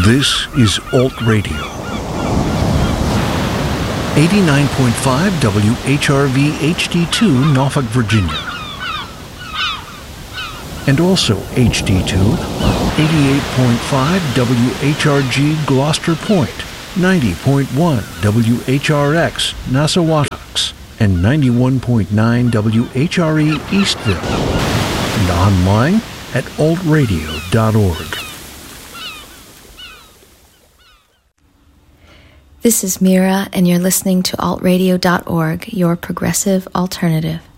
This is Alt Radio. 89.5 WHRV HD2 Norfolk, Virginia. And also HD2 on 88.5 WHRG Gloucester Point, 90.1 WHRX Nassauwatucks, and 91.9 WHRE Eastville. And online at altradio.org. This is Mira, and you're listening to altradio.org, your progressive alternative.